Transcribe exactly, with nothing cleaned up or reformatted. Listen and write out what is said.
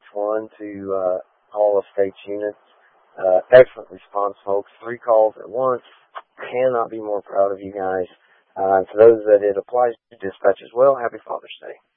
one to uh, all of State's units. Uh, excellent response, folks. Three calls at once. Cannot be more proud of you guys. Uh, and for those that it applies to dispatch as well, happy Father's Day.